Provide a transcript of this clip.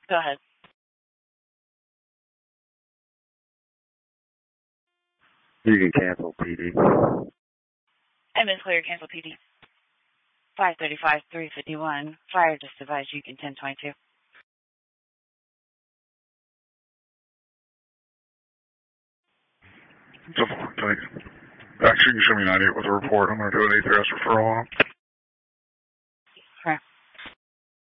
Go ahead. You can cancel PD. And Ms. Clear, cancel PD. 535-351. Fire just advised you can 1022. Thanks. Actually, you can show me 98 with a report. I'm going to do an APS referral on him.